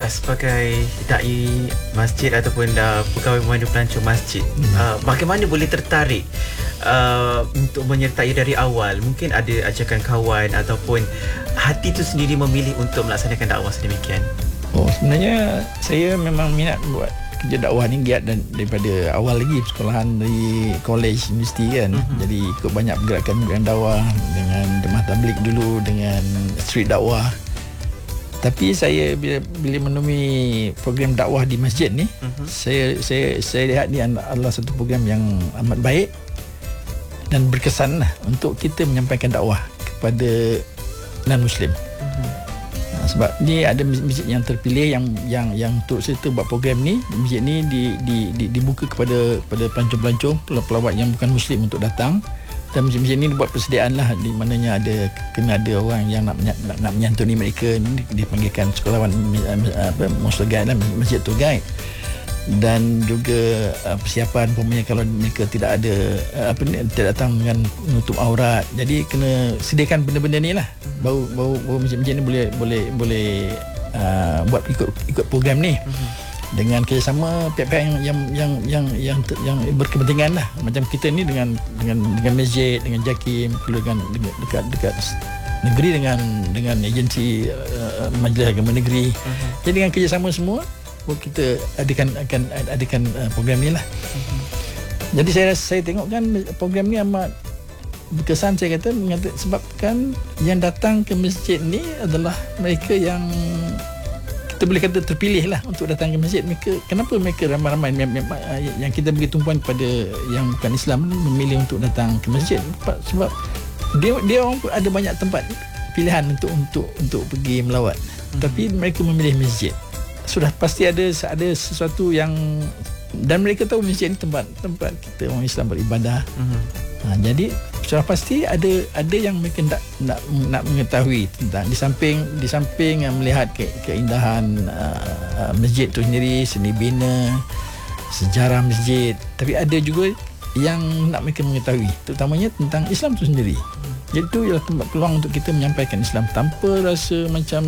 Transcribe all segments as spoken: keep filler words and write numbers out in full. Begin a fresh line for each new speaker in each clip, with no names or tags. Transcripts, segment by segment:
sebagai dai masjid ataupun uh, pegawai pemandu pelancong masjid, hmm. uh, bagaimana boleh tertarik uh, untuk menyertai dari awal? Mungkin ada ajakan kawan ataupun hati tu sendiri memilih untuk melaksanakan dakwah sedemikian.
Oh, sebenarnya saya memang minat buat kerja dakwah ni giat dan daripada awal lagi sekolahan di college, universiti kan. Uh-huh. Jadi ikut banyak pergerakan-pergerakan dakwah dengan jemaah tabligh dulu, dengan street dakwah. Tapi saya bila, bila menemui program dakwah di masjid ni, uh-huh. saya saya saya lihat ni adalah satu program yang amat baik dan berkesan lah untuk kita menyampaikan dakwah kepada non-Muslim. Uh-huh. Nah, sebab ni ada masjid yang terpilih yang yang yang turut serta buat program ni. Masjid ni di, di, di, dibuka kepada pada pelancong-pelancong, pelawat yang bukan Muslim untuk datang. Dan masjid-masjid ni buat persediaan lah, di mananya ada kena ada orang yang nak nak, nak menyantuni mereka, dipanggilkan sekolawan apa master guide lah, masjid tour guide. Dan juga uh, persiapan umpamanya kalau mereka tidak ada uh, apa ni, tidak datang dengan menutup aurat, jadi kena sediakan benda-benda ni lah, baru baru, baru masjid-masjid ni boleh boleh boleh uh, buat ikut ikut program ni. Uh-huh. Dengan kerjasama pihak-pihak yang yang yang yang yang, yang berkepentingan lah, macam kita ni dengan dengan dengan masjid, dengan JAKIM, dengan dekat dekat negeri dengan dengan agensi uh, Majlis Agama Negeri. Uh-huh. Jadi dengan kerjasama semua kita adakan akan adakan uh, program ni lah. Uh-huh. Jadi saya saya tengok kan program ni amat berkesan, saya kata, sebabkan yang datang ke masjid ni adalah mereka yang kita boleh kata terpilih lah untuk datang ke masjid. Mereka, kenapa mereka ramai-ramai yang kita beri tumpuan kepada yang bukan Islam memilih untuk datang ke masjid? Sebab dia dia orang ada banyak tempat pilihan untuk untuk untuk pergi melawat, hmm. tapi mereka memilih masjid. Sudah pasti ada ada sesuatu yang, dan mereka tahu masjid ni tempat tempat kita orang Islam beribadah. Hmm. Ha, jadi sudah pasti ada ada yang mereka nak nak nak mengetahui tentang, di samping di samping yang melihat ke, keindahan uh, masjid tu sendiri, seni bina, sejarah masjid, tapi ada juga yang nak mereka mengetahui terutamanya tentang Islam tu sendiri. Jadi itu ialah tempat peluang untuk kita menyampaikan Islam tanpa rasa macam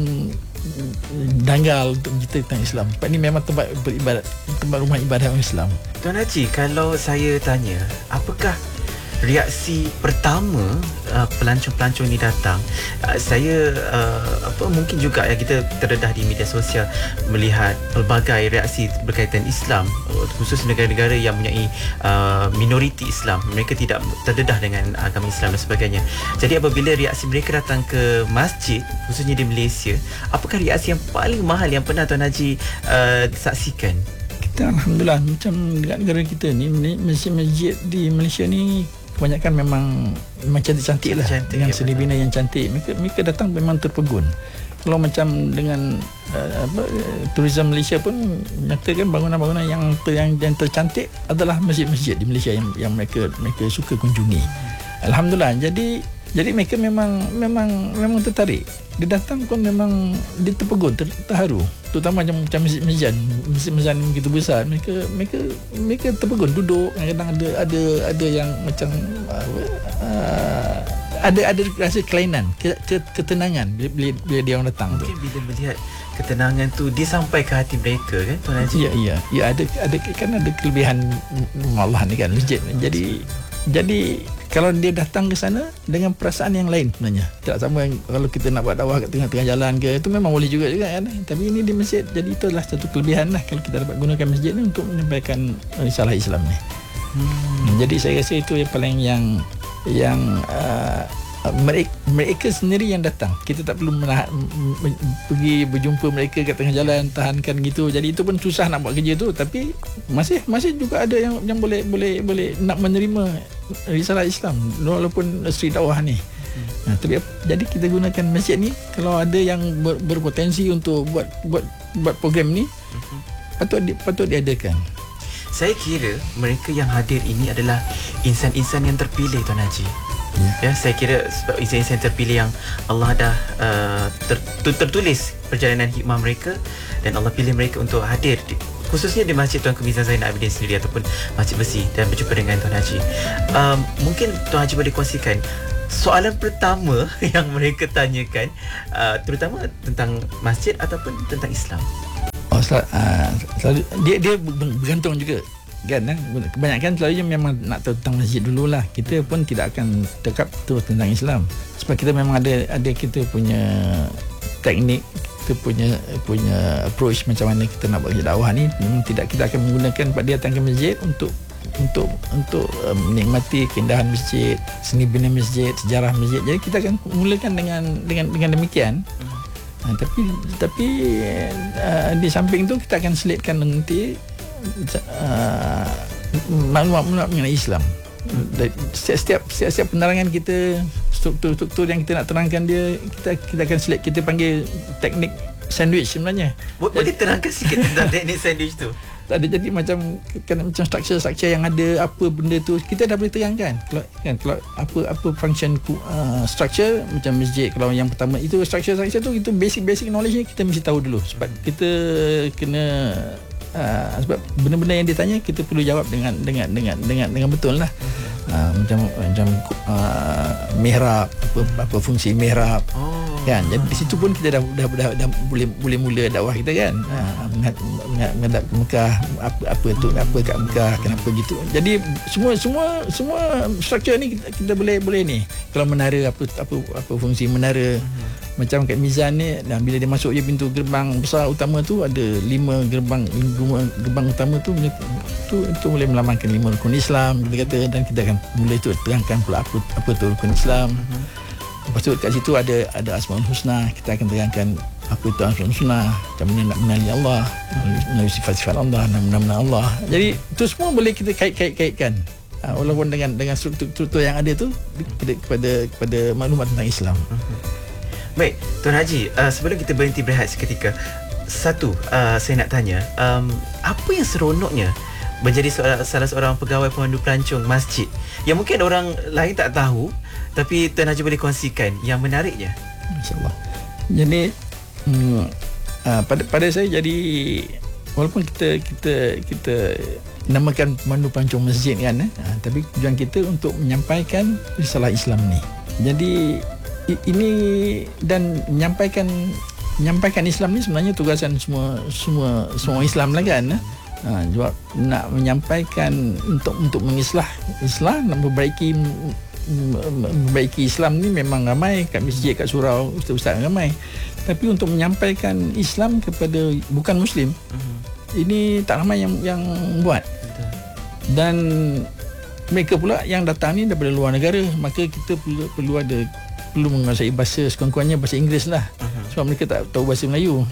danggal untuk cerita tentang Islam. Tempat ni memang tempat beribadat, tempat rumah ibadah orang Islam.
Tuan Haji, kalau saya tanya, apakah reaksi pertama uh, pelancong-pelancong ni datang? Uh, saya uh, apa mungkin juga ya, kita terdedah di media sosial melihat pelbagai reaksi berkaitan Islam, uh, khusus negara-negara yang mempunyai uh, minoriti Islam, mereka tidak terdedah dengan agama Islam dan sebagainya. Jadi apabila reaksi mereka datang ke masjid, khususnya di Malaysia, apakah reaksi yang paling mahal yang pernah Tuan Haji uh, saksikan?
Kita alhamdulillah, macam dekat negara kita ni, masjid-masjid di Malaysia ni kebanyakan memang memang cantik-cantik lah, cantik, dengan ya, seni bina yang cantik. Mereka mereka datang memang terpegun. Kalau macam dengan uh, apa, tourism Malaysia pun nyatakan bangunan-bangunan yang ter, yang, yang tercantik adalah masjid-masjid di Malaysia yang yang mereka mereka suka kunjungi. Alhamdulillah. Jadi jadi mereka memang memang memang tertarik. Dia datang pun memang dia terpegun, ter, terharu. Terutama macam macam masjid-masjid, masjid-masjid yang begitu besar, mereka mereka mereka terpegun duduk. Kadang-kadang ada ada ada yang macam uh, ada ada rasa kelainan, ketenangan bila, bila, bila dia orang datang.
Mungkin tu bila melihat ketenangan tu dia sampai ke hati mereka kan Tuan Haji?
Ya ya. Ya ada ada kan ada kelebihan Allah ni kan masjid. Jadi jadi kalau dia datang ke sana dengan perasaan yang lain sebenarnya. Tak sama yang kalau kita nak buat dakwah kat tengah-tengah jalan ke, itu memang boleh juga juga kan. Tapi ini di masjid, jadi itu adalah satu kelebihan lah kalau kita dapat gunakan masjid ni untuk menyampaikan risalah Islam ni. Hmm. Jadi saya rasa itu yang paling yang yang uh, mereka, mereka sendiri yang datang. Kita tak perlu menahan, pergi berjumpa mereka kat tengah jalan, tahankan gitu. Jadi itu pun susah nak buat kerja tu. Tapi masih masih juga ada yang yang boleh boleh boleh nak menerima risalah Islam walaupun street dakwah ni. Hmm. Nah, tapi jadi kita gunakan masjid ni kalau ada yang ber, berpotensi untuk buat buat buat program ni, hmm. patut di, patut diadakan.
Saya kira mereka yang hadir ini adalah insan-insan yang terpilih Tuan Haji. Ya, saya kira sebab insan-insan terpilih yang Allah dah uh, ter, tertulis perjalanan hikmah mereka dan Allah pilih mereka untuk hadir di, khususnya di Masjid Tuanku Mizan Zainal Abidin sendiri ataupun Masjid Besi, dan berjumpa dengan Tuan Haji. Um, mungkin Tuan Haji boleh kongsikan soalan pertama yang mereka tanyakan, uh, terutama tentang masjid ataupun tentang Islam.
Ustaz, uh, selalu, dia dia bergantung juga kan, eh? Kebanyakan selalunya memang nak tahu tentang masjid dululah. Kita pun tidak akan tekap terus tentang Islam sebab kita memang ada ada kita punya teknik, kita punya punya approach macam mana kita nak buat dakwah ni. Memang tidak kita akan menggunakan Pak dia datang ke masjid untuk untuk untuk uh, menikmati keindahan masjid, seni bina masjid, sejarah masjid. Jadi kita akan mulakan dengan dengan dengan demikian. Ha, tapi tapi uh, di samping tu kita akan selitkan nanti uh, maklumat-maklumat mengenai Islam. Setiap setiap setiap penerangan kita, struktur-struktur yang kita nak terangkan dia, kita kita akan selit, kita panggil teknik sandwich sebenarnya.
Boleh terangkan sikit tentang teknik sandwich tu?
Tak ada, jadi macam kan, macam struktur-struktur yang ada, apa benda tu kita dah boleh terangkan. Kalau kan kalau apa apa function uh, structure macam masjid, kalau yang pertama itu structure-structure tu, itu basic-basic knowledge ni kita mesti tahu dulu sebab kita kena uh, sebab benda-benda yang ditanya kita perlu jawab dengan dengan dengan dengan dengan betul lah. Uh, macam macam uh, mihrab, apa apa fungsi mihrab. Oh. Kan, jadi di situ pun kita dah dah, dah, dah boleh boleh mula dakwah kita kan. Ha, menghadap ke Mekah, apa apa tu, apa kat Mekah, kenapa gitu. Jadi semua semua semua struktur ni kita, kita boleh boleh ni. Kalau menara, apa apa apa fungsi menara. Hmm. Macam kat Mizan ni, dan bila dia masuk je pintu gerbang besar utama tu ada lima gerbang lima gerbang utama tu, tu itu boleh melambangkan lima rukun Islam kita kata, dan kita akan mula itu terangkan pula apa apa tu rukun Islam. Hmm. Lepas tu kat situ ada ada Asmaul Husna, kita akan terangkan apa itu Asmaul Husna, macam mana nak mengenali Allah, mengenali sifat-sifat Allah, nama-nama Allah. Jadi itu semua boleh kita kait-kait-kaitkan, ha, walaupun dengan dengan struktur-struktur yang ada tu kepada kepada kepada maklumat tentang Islam.
Baik, Tuan Haji, uh, sebelum kita berhenti berehat seketika, satu uh, saya nak tanya, um, apa yang seronoknya menjadi seorang, salah seorang pegawai pemandu pelancong masjid yang mungkin orang lain tak tahu, tapi Tuan Haji boleh kongsikan yang menariknya?
InsyaAllah. Jadi hmm, uh, pada pada saya, jadi walaupun kita kita kita namakan pemandu pelancong masjid kan, eh, uh, tapi tujuan kita untuk menyampaikan risalah Islam ni. Jadi ini, dan menyampaikan menyampaikan Islam ni sebenarnya tugasan semua semua semua Islam lah kan. Eh? Ha, sebab nak menyampaikan untuk untuk mengislah Islam, nak memperbaiki memperbaiki Islam ni memang ramai kat masjid, kat surau, ustaz-ustaz ramai. Tapi untuk menyampaikan Islam kepada bukan Muslim, uh-huh. ini tak ramai yang yang buat. Betul. Dan mereka pula yang datang ni daripada luar negara, maka kita perlu perlu ada perlu menguasai bahasa, sekurang-kurangnya bahasa Inggeris lah. Uh-huh. Sebab mereka tak tahu bahasa Melayu.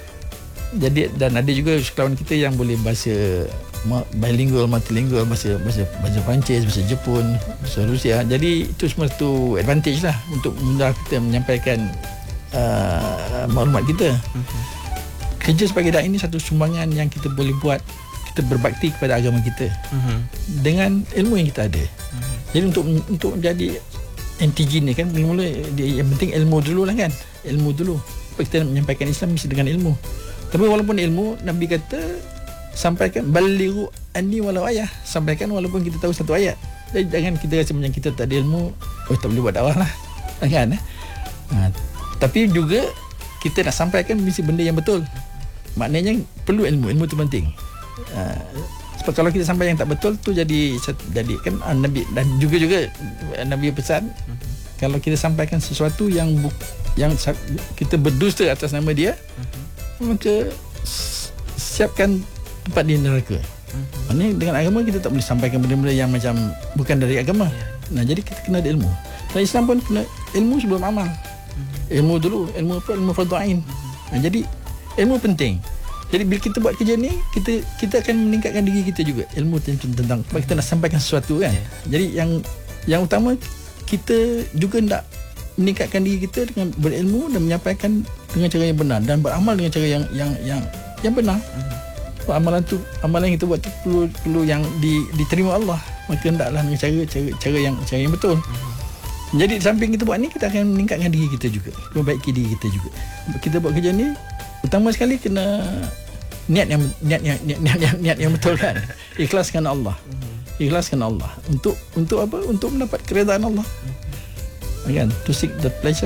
Jadi, dan ada juga kawan kita yang boleh bahasa bilingual, multilingual, bahasa bahasa bahasa Perancis, bahasa Jepun, bahasa Rusia. Jadi itu semua tu advantage lah untuk mudah kita menyampaikan uh, maklumat kita. Uh-huh. Kerja sebagai dai ini satu sumbangan yang kita boleh buat, kita berbakti kepada agama kita uh-huh. dengan ilmu yang kita ada. Uh-huh. Jadi untuk untuk jadi N T G ni kan, mula-mula yang penting ilmu dulu lah kan, ilmu dulu. Sebab kita menyampaikan Islam mesti dengan ilmu. Tapi walaupun ilmu, Nabi kata sampaikan balighu anni walau ayah, sampaikan walaupun kita tahu satu ayat. Jadi jangan kita rasa macam kita tak ada ilmu, oh tak boleh buat dakwah lah kan, eh? Ha, tapi juga kita nak sampaikan mesti benda yang betul. Maknanya perlu ilmu, ilmu tu penting. Ha, sebab kalau kita sampai yang tak betul tu jadi jadi kan Nabi, dan juga juga Nabi pesan, uh-huh. kalau kita sampaikan sesuatu yang yang kita berdusta atas nama dia, uh-huh. maka siapkan tempat di neraka. Uh-huh. Maksudnya dengan agama kita tak boleh sampaikan benda-benda yang macam bukan dari agama. Yeah. Nah, jadi kita kena ada ilmu. Dan Islam pun kena ilmu sebelum amal. Uh-huh. Ilmu dulu, ilmu apa? Ilmu fardhu ain. Uh-huh. Nah, jadi ilmu penting. Jadi bila kita buat kerja ni, kita kita akan meningkatkan diri kita juga, ilmu tentang tentang sebab kita nak sampaikan sesuatu kan. Yeah. Jadi yang yang utama kita juga nak meningkatkan diri kita dengan berilmu dan menyampaikan dengan cara yang benar dan beramal dengan cara yang yang yang yang benar. Uh-huh. Amalan tu, amalan yang kita buat tu perlu perlu yang di, diterima Allah. Maka hendaklah dengan cara cara cara yang cara yang betul. Uh-huh. Jadi di samping kita buat ni, kita akan meningkatkan diri kita juga, memperbaiki diri kita juga. Kita buat kerja ni, utama sekali kena niat yang niat yang niat niat, niat, niat yang betul kan. Ikhlaskan Allah. Ikhlaskan Allah untuk untuk apa? Untuk mendapat keredaan Allah. Kan? To seek the pleasure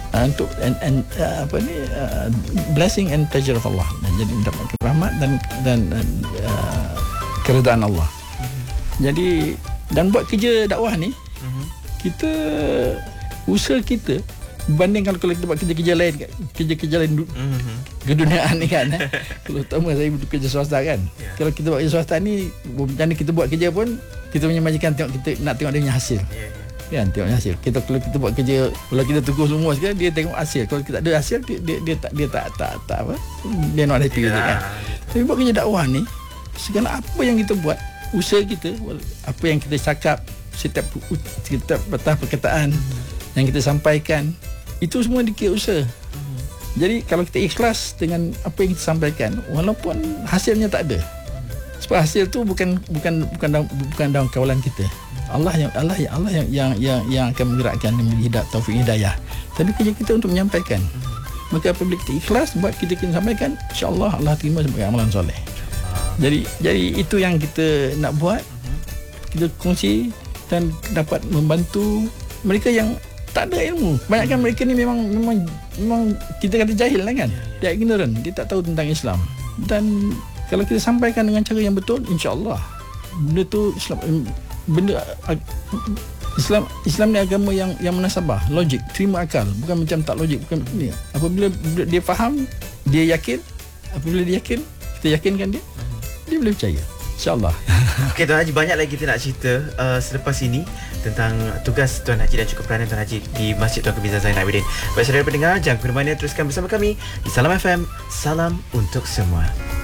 uh, untuk and, and uh, apa ni uh, blessing and pleasure of Allah. Dan jadi mendapatkan rahmat dan dan uh, keredaan Allah. Mm-hmm. Jadi dan buat kerja dakwah ni, mm-hmm. kita usaha kita berbanding kalau, kalau kita buat kerja-kerja lain, kerja-kerja lain mm-hmm. keduniaan ni kan, eh? Kalau utama saya bekerja swasta kan, yeah. Kalau kita buat kerja swasta ni, macam kita buat kerja pun kita punya majikan tengok, kita nak tengok dia punya hasil, yeah, yeah. Kan, tengok hasil. Kita kalau kita buat kerja, kalau kita tunggu semua sekali, dia tengok hasil. Kalau kita tak ada hasil, dia dia, dia tak dia tak tak tak apa, dia nak ada tiga kan. Tapi buat kerja dakwah ni, segala apa yang kita buat, usaha kita, apa yang kita cakap, setiap setiap patah perkataan mm-hmm. yang kita sampaikan, itu semua dikira usaha. Hmm. Jadi kalau kita ikhlas dengan apa yang kita sampaikan, walaupun hasilnya tak ada. Sebab hasil tu bukan bukan bukan daun, bukan dalam kawalan kita. Allah yang Allah yang Allah yang yang yang, yang akan menggerakkan dan memberi hidayah, taufik hidayah. Tapi kerja kita untuk menyampaikan. Hmm. Maka apabila kita ikhlas buat kita kita sampaikan, insya-Allah Allah terima sebagai amalan soleh. Hmm. Jadi jadi itu yang kita nak buat. Hmm. Kita kongsi dan dapat membantu mereka yang tak ada ilmu. Banyakkan mereka ni memang memang memang kita kata jahil lah kan. Dia ignorant, dia tak tahu tentang Islam. Dan kalau kita sampaikan dengan cara yang betul, insya-Allah benda tu Islam, benda Islam Islam ni agama yang yang munasabah, logik, terima akal, bukan macam tak logik, bukan ni. Apabila dia faham, dia yakin, apabila dia yakin, kita yakinkan dia, dia boleh percaya. InsyaAllah.
Okey, Tuan Haji, banyak lagi kita nak cerita uh, selepas ini tentang tugas Tuan Haji dan juga peranan Tuan Haji di Masjid Tuan Bizar Zainal Abidin. Baik saudara pendengar, jangan ke mana-mana, teruskan bersama kami di Salam F M. Salam untuk semua.